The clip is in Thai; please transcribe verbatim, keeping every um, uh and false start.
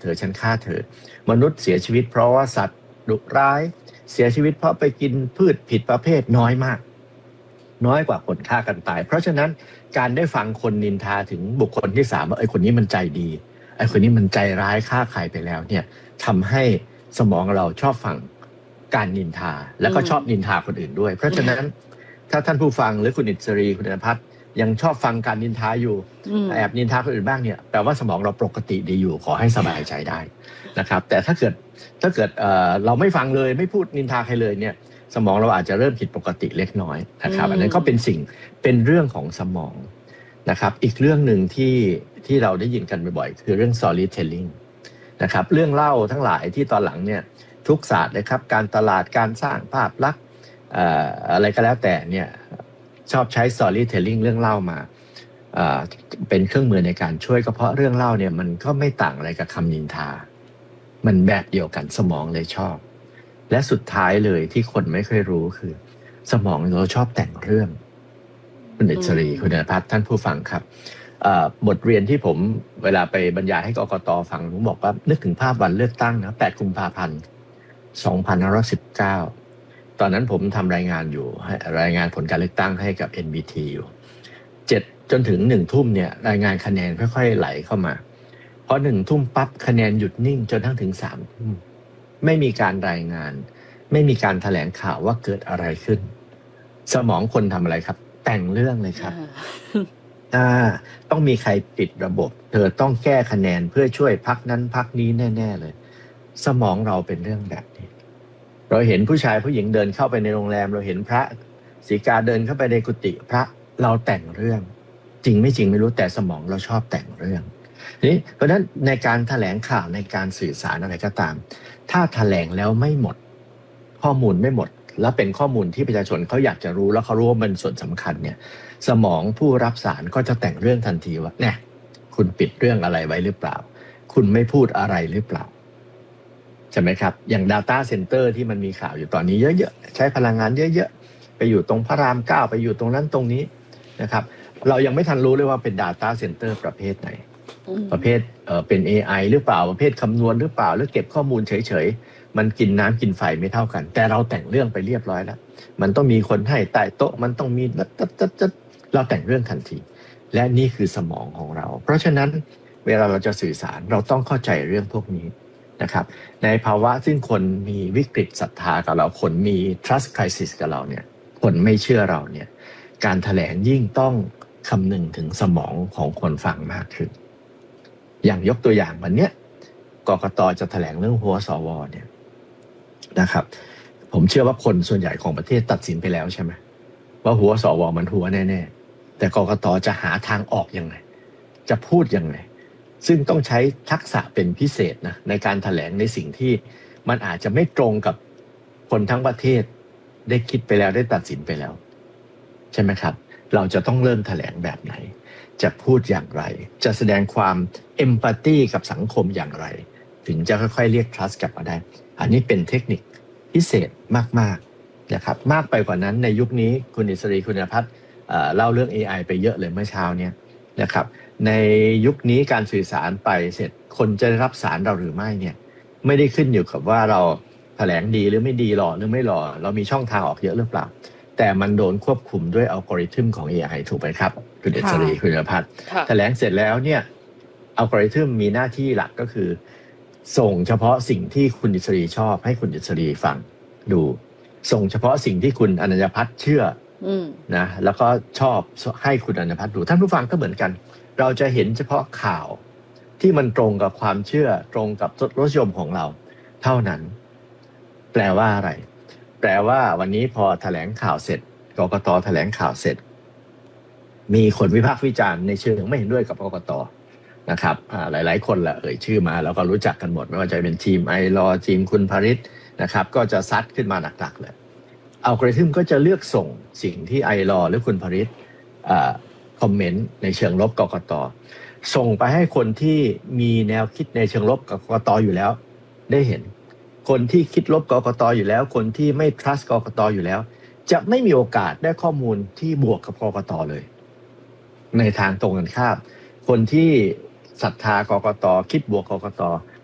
ธอฉันฆ่าเธอมนุษย์เสียชีวิตเพราะว่าสัตว์ดุร้ายเสียชีวิตเพราะไปกินพืชผิดประเภทน้อยมากน้อยกว่าคนฆ่ากันตายเพราะฉะนั้นการได้ฟังคนนินทาถึงบุคคลที่สามว่าไอ้คนนี้มันใจดีไอ้คนนี้มันใจร้ายฆ่าใครไปแล้วเนี่ยทำให้สมองเราชอบฟังการนินทาแล้วก็ชอบนินทาคนอื่นด้วยเพราะฉะนั้นถ้าท่านผู้ฟังหรือคุณอิสรีคุณณภัทรยังชอบฟังการนินทาอยู่แอบนินทาคนอื่นบ้างเนี่ยแปลว่าสมองเราปกติดีอยู่ขอให้สบายใจได้นะครับแต่ถ้าเกิดถ้าเกิด เอ่อ เราไม่ฟังเลยไม่พูดนินทาใครเลยเนี่ยสมองเราอาจจะเริ่มผิดปกติเล็กน้อยนะครับอันนั้นก็เป็นสิ่งเป็นเรื่องของสมองนะครับอีกเรื่องหนึ่งที่ที่เราได้ยินกันบ่อยๆคือเรื่อง storytelling นะครับเรื่องเล่าทั้งหลายที่ตอนหลังเนี่ยทุกศาสตร์เลยครับการตลาดการสร้างภาพลักษณ์อะไรก็แล้วแต่เนี่ยชอบใช้ storytelling เรื่องเล่ามาเป็นเครื่องมือในการช่วยก็เพราะเรื่องเล่าเนี่ยมันก็ไม่ต่างอะไรกับคำนินทามันแบบเดียวกันสมองเลยชอบและสุดท้ายเลยที่คนไม่เคยรู้คือสมองเราชอบแต่งเรื่องคุณอิสรีคุณณภัทรท่านผู้ฟังครับบทเรียนที่ผมเวลาไปบรรยายให้กกต.ฟังผมบอกว่านึกถึงภาพวันเลือกตั้งนะแปดกุมภาพันธ์สองพันห้าร้อยสิบเก้าตอนนั้นผมทำรายงานอยู่รายงานผลการเลือกตั้งให้กับ เอ็น บี ที อยู่เจ็ดจนถึงหนึ่งทุ่มเนี่ยรายงานคะแนนค่อยๆไหลเข้ามาพอหนึ่งทุ่มปั๊บคะแนนหยุดนิ่งจนทั้งถึงสามทุ่มไม่มีการรายงานไม่มีการแถลงข่าวว่าเกิดอะไรขึ้นสมองคนทำอะไรครับแต่งเรื่องเลยครับอ่าต้องมีใครปิดระบบเธอต้องแก้คะแนนเพื่อช่วยพรรคนั้นพรรคนี้แน่ๆเลยสมองเราเป็นเรื่องแบบนี้เราเห็นผู้ชายผู้หญิงเดินเข้าไปในโรงแรมเราเห็นพระสีกาเดินเข้าไปในกุฏิพระเราแต่งเรื่องจริงไม่จริงไม่รู้แต่สมองเราชอบแต่งเรื่องนี่เพราะฉะนั้นในการแถลงข่าวในการสื่อสารอะไรก็ตามถ้าแถลงแล้วไม่หมดข้อมูลไม่หมดแล้วเป็นข้อมูลที่ประชาชนเขาอยากจะรู้แล้วเขารู้ว่ามันส่วนสำคัญเนี่ยสมองผู้รับสารก็จะแต่งเรื่องทันทีว่าเนี่ยคุณปิดเรื่องอะไรไว้หรือเปล่าคุณไม่พูดอะไรหรือเปล่าใช่ไหมครับอย่าง data center ที่มันมีข่าวอยู่ตอนนี้เยอะๆใช้พลังงานเยอะๆไปอยู่ตรงพระรามเก้าไปอยู่ตรงนั้นตรงนี้นะครับเรายังไม่ทันรู้เลยว่าเป็น data center ประเภทไหนประเภทเอ่อเป็น เอ ไอ หรือเปล่าประเภทคำนวณหรือเปล่าหรือเก็บข้อมูลเฉยๆมันกินน้ำกินไฟไม่เท่ากันแต่เราแต่งเรื่องไปเรียบร้อยแล้วมันต้องมีคนให้ใต้โต๊ะมันต้องมีเราแต่งเรื่องทันทีและนี่คือสมองของเราเพราะฉะนั้นเวลาเราจะสื่อสารเราต้องเข้าใจเรื่องพวกนี้นะครับในภาวะซึ่งคนมีวิกฤตศรัทธากับเราคนมี trust crisis กับเราเนี่ยคนไม่เชื่อเราเนี่ยการแถลงยิ่งต้องคำนึงถึงสมองของคนฟังมากขึ้นอย่างยกตัวอย่างวันนี้กกต.จะแถลงเรื่องหัวสวเนี่ยนะครับผมเชื่อว่าคนส่วนใหญ่ของประเทศตัดสินไปแล้วใช่ไหมว่าหัวสวมันหัวแน่ๆแต่กกต.จะหาทางออกยังไงจะพูดยังไงซึ่งต้องใช้ทักษะเป็นพิเศษนะในการแถลงในสิ่งที่มันอาจจะไม่ตรงกับคนทั้งประเทศได้คิดไปแล้วได้ตัดสินไปแล้วใช่ไหมครับเราจะต้องเริ่มแถลงแบบไหนจะพูดอย่างไรจะแสดงความเอมพัตตีกับสังคมอย่างไรถึงจะค่อยๆเรียก trust กลับมาได้อันนี้เป็นเทคนิคพิเศษมากๆนะครับมากไปกว่านั้นในยุคนี้คุณอิสรีคุณณภัทรเล่าเรื่อง เอ ไอ ไปเยอะเลยเมื่อเช้านี้นะครับในยุคนี้การสื่อสารไปเสร็จคนจะได้รับสารเราหรือไม่เนี่ยไม่ได้ขึ้นอยู่กับว่าเราแถลงดีหรือไม่ดีหล่อหรือไม่หล่อเรามีช่องทางออกเยอะหรือเปล่าแต่มันโดนควบคุมด้วยอัลกอริทึมของ เอ ไอ ถูกไหมครับคุณอิสรีคุณณภัทรแถลงเสร็จแล้วเนี่ยอัลกอริทึมมีหน้าที่หลักก็คือส่งเฉพาะสิ่งที่คุณอิสรีชอบให้คุณอิสรีฟังดูส่งเฉพาะสิ่งที่คุณอนัญญภัทรเชื่อนะแล้วก็ชอบให้คุณอนัญญภัทรดูท่านผู้ฟังก็เหมือนกันเราจะเห็นเฉพาะข่าวที่มันตรงกับความเชื่อตรงกับรสนิยมของเราเท่านั้นแปลว่าอะไรแปลว่าวันนี้พอแถลงข่าวเสร็จกกต.แถลงข่าวเสร็จมีคนวิพากษ์วิจารณ์ในเชิงไม่เห็นด้วยกับกกต.นะครับหลายๆคนแหละเอ่ยชื่อมาแล้วก็รู้จักกันหมดไม่ว่าจะเป็นทีมไอรอทีมคุณภริษนะครับก็จะซัดขึ้นมาหนักๆเลยอัลกอริทึมก็จะเลือกส่งสิ่งที่ไอรอหรือคุณภริษคอมเมนต์ในเชิงลบกกต.ส่งไปให้คนที่มีแนวคิดในเชิงลบกับกกต.อยู่แล้วได้เห็นคนที่คิดลบกกต.อยู่แล้วคนที่ไม่ trust กกต.อยู่แล้วจะไม่มีโอกาสได้ข้อมูลที่บวกกับกกต.เลยในทางตรงกันข้ามคนที่ศรัทธากกต.คิดบวกกกต.